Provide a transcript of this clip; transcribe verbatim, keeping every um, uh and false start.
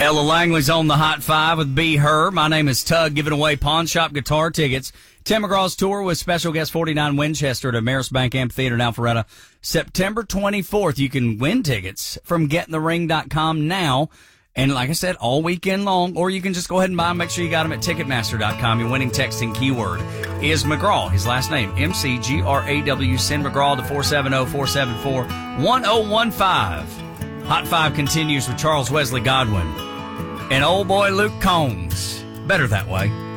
Ella Langley's on the Hot Five with B. Herb. My name is Tug, giving away pawn shop guitar tickets. Tim McGraw's tour with special guest forty-nine Winchester at Ameris Bank Amphitheater in Alpharetta, September twenty-fourth. You can win tickets from getting the ring dot com now. And like I said, all weekend long, or you can just go ahead and buy them. Make sure you got them at ticketmaster dot com. Your winning texting keyword is McGraw. His last name, M C G R A W. Send McGraw to four seven zero, four seven four, one zero one five. Hot Five continues with Charles Wesley Godwin and old boy Luke Combs. Better that way.